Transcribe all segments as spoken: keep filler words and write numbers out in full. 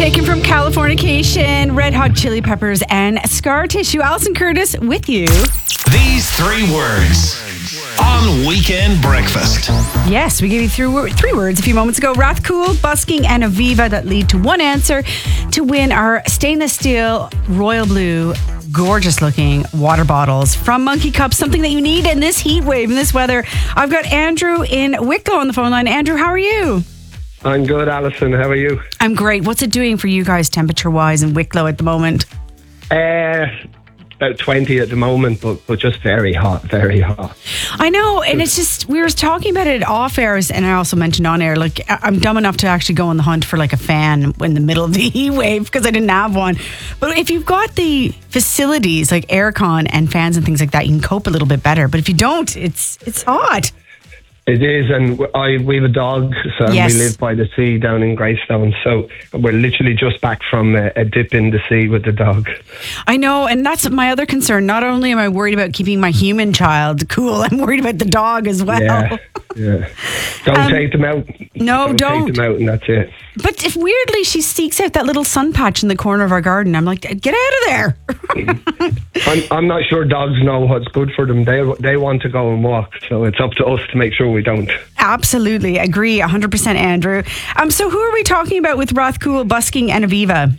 taken from Californication, Red Hot Chili Peppers, and Scar Tissue. Alison Curtis with you. These three words on Weekend Breakfast. Yes, we gave you three, three words a few moments ago. Rathcool, busking, and Aviva that lead to one answer to win our stainless steel royal blue gorgeous looking water bottles from Monkey Cup, something that you need in this heat wave, in this weather. I've got Andrew in Wicklow on the phone line. Andrew, how are you? I'm good, Alison. How are you? I'm great. What's it doing for you guys temperature wise in Wicklow at the moment? Uh, about twenty at the moment, but, but just very hot, very hot. I know, and it's just, we were talking about it off air, and I also mentioned on air, like, I'm dumb enough to actually go on the hunt for like a fan in the middle of the heat wave because I didn't have one. But if you've got the facilities like aircon and fans and things like that, you can cope a little bit better. But if you don't, it's it's hot. It is, and I we have a dog, so Yes. we live by the sea down in Greystone, so we're literally just back from a, a dip in the sea with the dog. I know, and that's my other concern. Not only am I worried about keeping my human child cool, I'm worried about the dog as well. Yeah, yeah. Don't Um, take them out. no, don't. Take them out, and that's it. But if weirdly she seeks out that little sun patch in the corner of our garden, I'm like, get out of there. I'm, I'm not sure dogs know what's good for them. They they want to go and walk, so it's up to us to make sure we don't. Absolutely. Agree. one hundred percent, Andrew. Um, so who are we talking about with Rathcool, busking, and Aviva?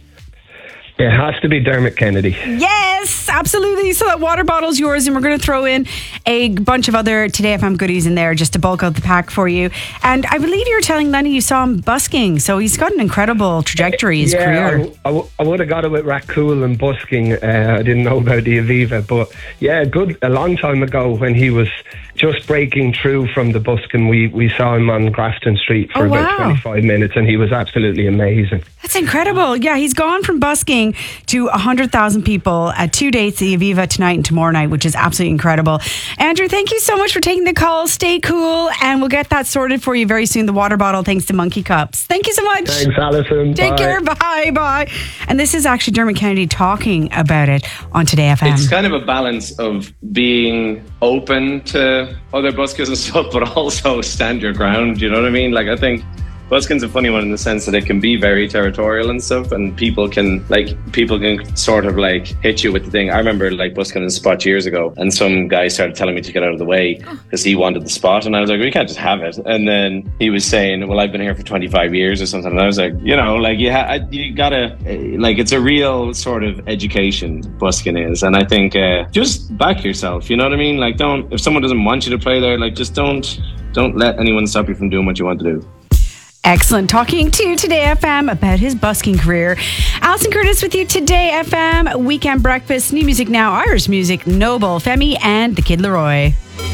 It has to be Dermot Kennedy. Yes, absolutely. So that water bottle's yours, and we're going to throw in a bunch of other Today F M goodies in there just to bulk out the pack for you. And I believe you were telling Lenny you saw him busking, so he's got an incredible trajectory, his yeah, career. I, I, w- I would have got it with Rathcool and busking. Uh, I didn't know about the Aviva, but yeah, good. A long time ago when he was just breaking through from the busking, we, we saw him on Grafton Street for Oh, about wow. twenty-five minutes, and he was absolutely amazing. That's incredible. Yeah, he's gone from busking to one hundred thousand people at two dates, the Aviva tonight and tomorrow night, which is absolutely incredible. Andrew, thank you so much for taking the call. Stay cool, and we'll get that sorted for you very soon, the water bottle, thanks to Monkey Cups. Thank you so much. Thanks, Alison. Take Bye. care. Bye. Bye. And this is actually Dermot Kennedy talking about it on Today F M. It's kind of a balance of being open to other buskers and stuff, but also stand your ground. You know what I mean? Like, I think busking's a funny one in the sense that it can be very territorial and stuff, and people can like people can sort of like hit you with the thing. I remember like busking in a spot years ago, and some guy started telling me to get out of the way because he wanted the spot, and I was like, we can't just have it. And then he was saying, well, I've been here for twenty-five years or something, and I was like, you know, like you, ha- you gotta like it's a real sort of education, busking is, and I think uh, just back yourself. You know what I mean? Like, don't if someone doesn't want you to play there, like just don't don't let anyone stop you from doing what you want to do. Excellent. Talking to Today F M about his busking career. Alison Curtis with you, Today F M, Weekend Breakfast, new music now, Irish music, Noble, Femi, and the Kid Leroy.